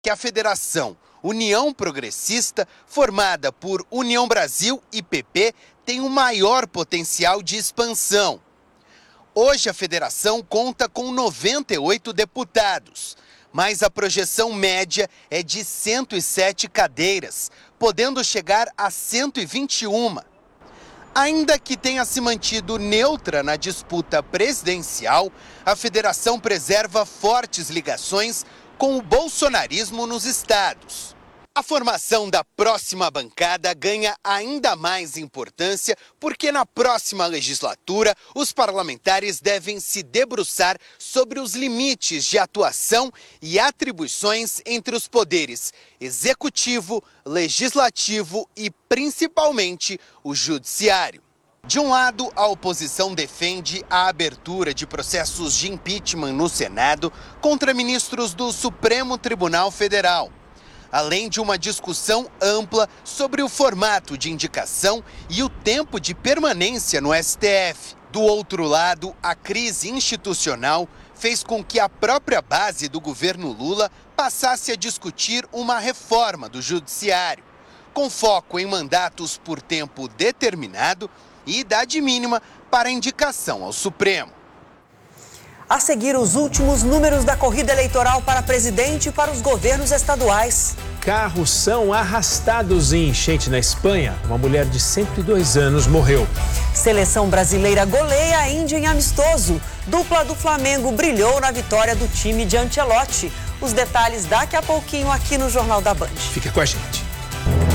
que a Federação União Progressista, formada por União Brasil e PP, tem o maior potencial de expansão. Hoje a federação conta com 98 deputados, mas a projeção média é de 107 cadeiras, podendo chegar a 121. Ainda que tenha se mantido neutra na disputa presidencial, a federação preserva fortes ligações com o bolsonarismo nos estados. A formação da próxima bancada ganha ainda mais importância porque na próxima legislatura os parlamentares devem se debruçar sobre os limites de atuação e atribuições entre os poderes executivo, legislativo e principalmente o judiciário. De um lado, a oposição defende a abertura de processos de impeachment no Senado contra ministros do Supremo Tribunal Federal, além de uma discussão ampla sobre o formato de indicação e o tempo de permanência no STF. Do outro lado, a crise institucional fez com que a própria base do governo Lula passasse a discutir uma reforma do judiciário, com foco em mandatos por tempo determinado e idade mínima para indicação ao Supremo. A seguir, os últimos números da corrida eleitoral para presidente e para os governos estaduais. Carros são arrastados em enchente na Espanha. Uma mulher de 102 anos morreu. Seleção brasileira goleia a Índia em amistoso. Dupla do Flamengo brilhou na vitória do time de Ancelotti. Os detalhes daqui a pouquinho aqui no Jornal da Band. Fica com a gente.